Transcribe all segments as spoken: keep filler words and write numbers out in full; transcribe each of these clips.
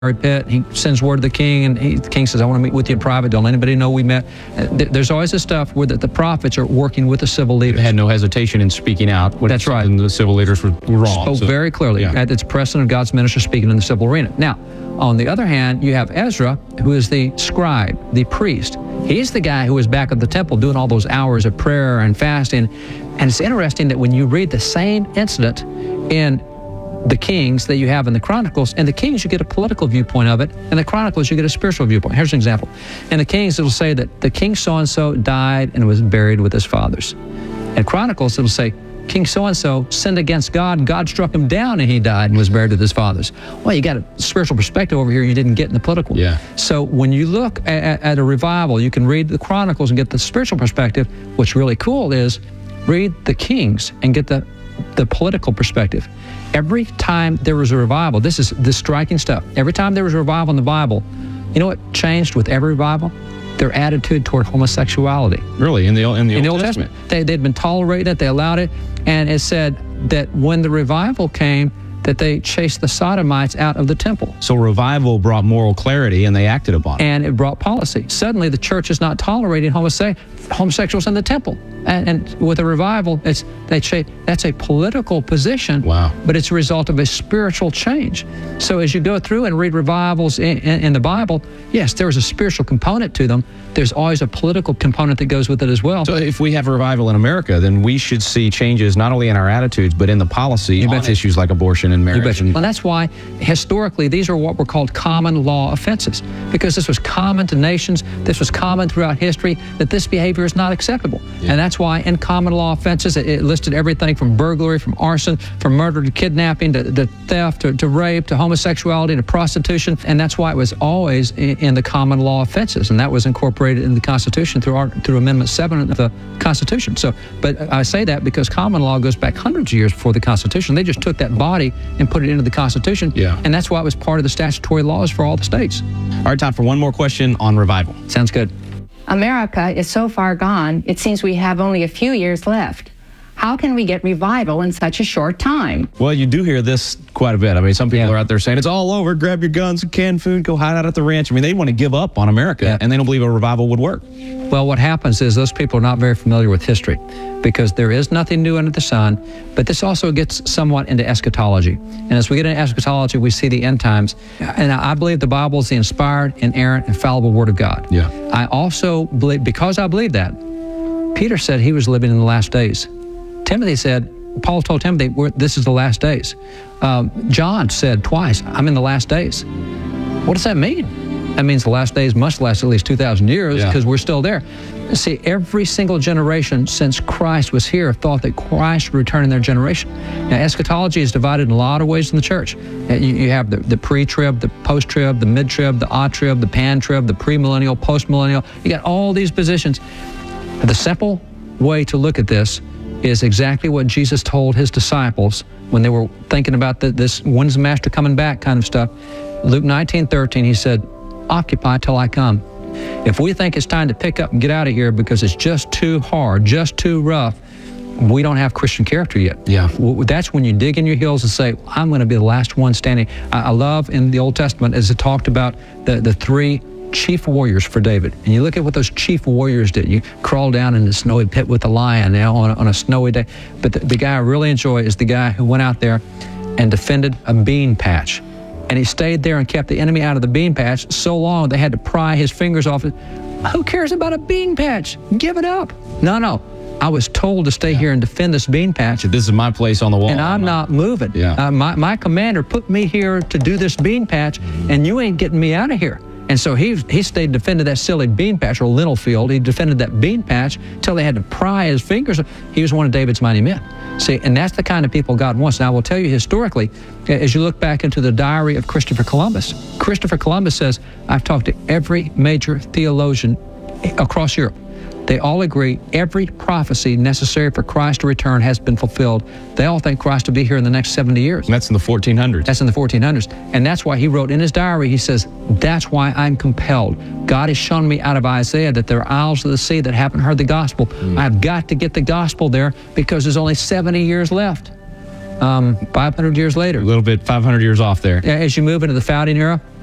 pit. He sends word to the king, and he, the king says, I want to meet with you in private. Don't let anybody know we met. There's always this stuff where the, the prophets are working with the civil leaders. They had no hesitation in speaking out. That's right. And the civil leaders were wrong. Spoke so, very clearly. Yeah. It's precedent of God's minister speaking in the civil arena. Now, on the other hand, you have Ezra, who is the scribe, the priest. He's the guy who was back at the temple doing all those hours of prayer and fasting. And it's interesting that when you read the same incident in the Kings that you have in the Chronicles, and the Kings you get a political viewpoint of it, and the Chronicles you get a spiritual viewpoint. Here's an example. In the Kings it'll say that the king so-and-so died and was buried with his fathers. In Chronicles it'll say King so-and-so sinned against God, and God struck him down and he died and was buried with his fathers. Well, you got a spiritual perspective over here you didn't get in the political. Yeah. So when you look at, at a revival, you can read the Chronicles and get the spiritual perspective. What's really cool is read the Kings and get the the political perspective. Every time there was a revival, this is the striking stuff. Every time there was a revival in the Bible, you know what changed with every revival? Their attitude toward homosexuality. Really, in the in the, in Old, the Old Testament, Testament, they they'd been tolerating it, they allowed it, and it said that when the revival came, that they chased the sodomites out of the temple. So revival brought moral clarity, and they acted upon it. And it brought policy. Suddenly, the church is not tolerating homose- homosexuals in the temple. And, and with a revival, it's they cha- that's a political position. Wow. But it's a result of a spiritual change. So as you go through and read revivals in, in, in the Bible, yes, there is a spiritual component to them. There's always a political component that goes with it as well. So if we have revival in America, then we should see changes not only in our attitudes, but in the policy You on betcha. issues like abortion and You marriage. betcha. And Well, that's why historically these are what were called common law offenses, because this was common to nations, this was common throughout history, that this behavior is not acceptable. Yeah. And that's why in common law offenses, it, it listed everything from burglary, from arson, from murder to kidnapping, to, to theft, to, to rape, to homosexuality, to prostitution. And that's why it was always in, in the common law offenses. And that was incorporated in the Constitution through, our, through Amendment seven of the Constitution. So, but I say that because common law goes back hundreds of years before the Constitution. They just took that body and put it into the Constitution. Yeah. And that's why it was part of the statutory laws for all the states. all right, time for one more question on revival. Sounds good. America is so far gone, it seems we have only a few years left. How can we get revival in such a short time? Well, you do hear this quite a bit. I mean, some people Yeah. are out there saying it's all over. Grab your guns and canned food, go hide out at the ranch. I mean, they want to give up on America, Yeah. and they don't believe a revival would work. Well, what happens is those people are not very familiar with history, because there is nothing new under the sun, but this also gets somewhat into eschatology. And as we get into eschatology, we see the end times. And I believe the Bible is the inspired, inerrant, infallible Word of God. Yeah. I also believe, because I believe that, Peter said he was living in the last days. Timothy said, Paul told Timothy, We're, this is the last days. Um, John said twice, I'm in the last days. What does that mean? That means the last days must last at least two thousand years, Yeah. because we're still there. See, every single generation since Christ was here thought that Christ would return in their generation. Now, eschatology is divided in a lot of ways in the church. You, you have the, the pre-trib, the post-trib, the mid-trib, the a-trib, the pan-trib, the premillennial, post-millennial. You got all these positions. The simple way to look at this is exactly what Jesus told his disciples when they were thinking about the, this when's the master coming back kind of stuff. Luke nineteen thirteen, he said, occupy till I come. If we think it's time to pick up and get out of here because it's just too hard, just too rough, we don't have Christian character yet. Yeah. That's when you dig in your heels and say, I'm going to be the last one standing. I, I love in the Old Testament as it talked about the, the three chief warriors for David. And you look at what those chief warriors did. You crawl down in the snowy pit with the lion, you know, on, a, on a snowy day. But the, the guy I really enjoy is the guy who went out there and defended a bean patch. And he stayed there and kept the enemy out of the bean patch so long they had to pry his fingers off it. Who cares about a bean patch? Give it up. No, no. I was told to stay here and defend this bean patch. This is my place on the wall. And I'm not moving. Yeah. Uh, my, my commander put me here to do this bean patch, and you ain't getting me out of here. And so he he stayed defended that silly bean patch, or lentil field. He defended that bean patch till they had to pry his fingers. He was one of David's mighty men. See, and that's the kind of people God wants. Now, I will tell you historically, as you look back into the diary of Christopher Columbus, Christopher Columbus says, I've talked to every major theologian across Europe. They all agree every prophecy necessary for Christ to return has been fulfilled. They all think Christ will be here in the next seventy years. And that's in the fourteen hundreds. That's in the fourteen hundreds. And that's why he wrote in his diary, he says, that's why I'm compelled. God has shown me out of Isaiah that there are isles of the sea that haven't heard the gospel. Mm. I've got to get the gospel there because there's only seventy years left. Um, five hundred years later. A little bit, five hundred years off there. As you move into the founding era,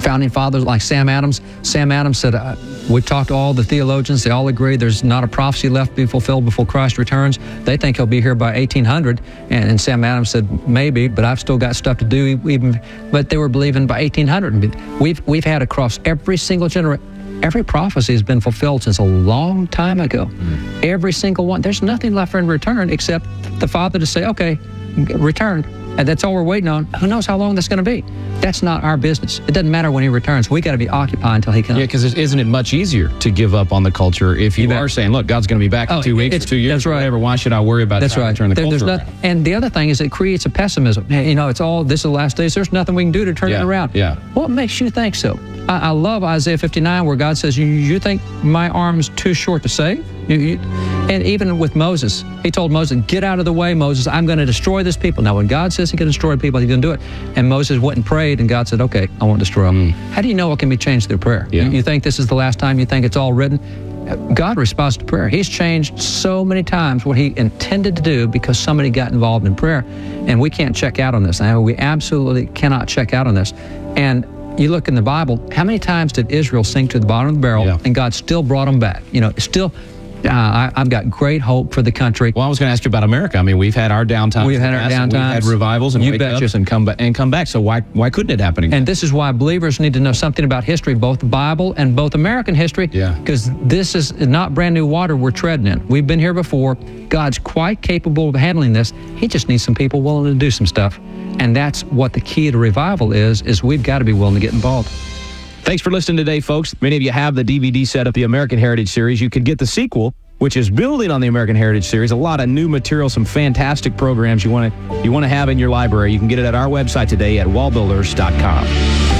founding fathers like Sam Adams. Sam Adams said, uh, we've talked to all the theologians. They all agree there's not a prophecy left to be fulfilled before Christ returns. They think he'll be here by eighteen hundred. And, and Sam Adams said, maybe, but I've still got stuff to do. Even, but they were believing by eighteen hundred. We've, we've had across every single generation, every prophecy has been fulfilled since a long time ago. Mm. Every single one. There's nothing left for him to return except the Father to say, okay, return. And that's all we're waiting on. Who knows how long that's going to be? That's not our business. It doesn't matter when he returns. We got to be occupied until he comes. Yeah, because isn't it much easier to give up on the culture if you, you are saying, look, God's going to be back in oh, two weeks, it's, two years, that's right. whatever. Why should I worry about that's trying right. to turn the there, culture not, around? And the other thing is it creates a pessimism. You know, it's all, this is the last days. There's nothing we can do to turn yeah, it around. Yeah. What makes you think so? I, I love Isaiah fifty-nine where God says, you, you think my arm's too short to save? You, you, and even with Moses, he told Moses, get out of the way, Moses. I'm going to destroy this people. Now, when God says he can destroy people, he's going to do it. And Moses went and prayed, and God said, okay, I won't destroy them. Mm. How do you know what can be changed through prayer? Yeah. You, you think this is the last time you think it's all written? God responds to prayer. He's changed so many times what he intended to do because somebody got involved in prayer. And we can't check out on this. Now, we absolutely cannot check out on this. And you look in the Bible, how many times did Israel sink to the bottom of the barrel yeah. and God still brought them back? You know, still... Uh, I, I've got great hope for the country. Well, I was going to ask you about America. I mean, we've had our downtimes. We've had our downtimes. We've had revivals and you wake betcha. ups and come back and come back. So why why couldn't it happen again? And this is why believers need to know something about history, both the Bible and both American history. Yeah. Because this is not brand new water we're treading in. We've been here before. God's quite capable of handling this. He just needs some people willing to do some stuff. And that's what the key to revival is. Is we've got to be willing to get involved. Thanks for listening today, folks. Many of you have the D V D set of the American Heritage series. You could get the sequel, which is building on the American Heritage series. A lot of new material, some fantastic programs you want to you want to have in your library. You can get it at our website today at wall builders dot com.